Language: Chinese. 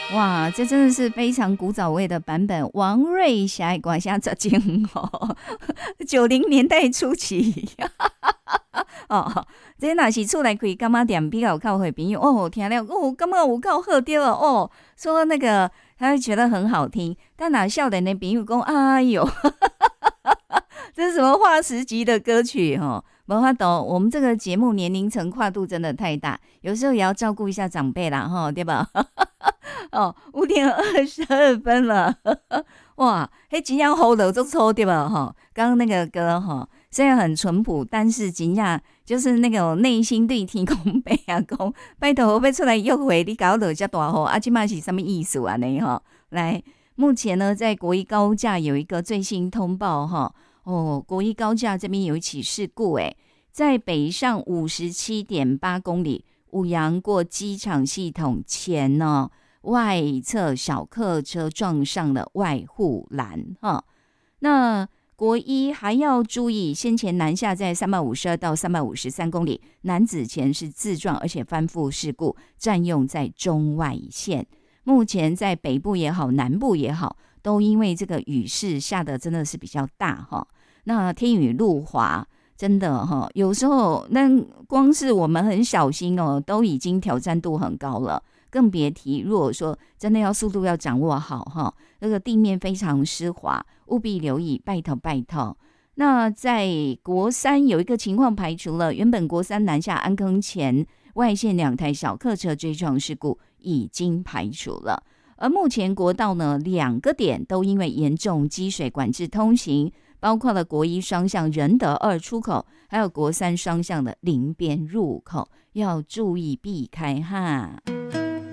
哇，这真的是非常古早味的版本。王瑞霞的歌声十情哦，90年代初期哦，这若是厝内开柑仔店比较有靠会朋友哦，听了哦，感觉有够好对了哦，说那个他会觉得很好听，但哪少年的朋友讲，哎呦，这是什么划时级的歌曲哦？没法懂，我们这个节目年龄层跨度真的太大，有时候也要照顾一下长辈啦，哈，对吧？哦，5:22了，哇，迄真正好乐足粗对吧？哈，刚刚那个歌哈，虽然很淳朴，但是真正就是那个内心对天公伯啊讲，拜托我要出来约会，你搞落遮大雨，啊，这嘛是什么意思啊？呢哈，来，目前呢，在国一高架有一个最新通报哈，哦，国一高架这边有一起事故，在北上57.8公里，五羊过机场系统前呢。外侧小客车撞上了外护栏哈，那国一还要注意，先前南下在352到353公里，男子前是自撞，而且翻覆事故，占用在中外线。目前在北部也好，南部也好，都因为这个雨势下的真的是比较大哈。那天雨路滑，真的哈，有时候那光是我们很小心哦，都已经挑战度很高了。更别提，如果说真的要速度要掌握好哈，那个地面非常湿滑，务必留意，拜托拜托。那在国三有一个情况排除了，原本国三南下安坑前外线2台小客车追撞事故已经排除了，而目前国道呢2个点都因为严重积水管制通行，包括了国一双向仁德2出口，还有国三双向的林边入口，要注意避开哈。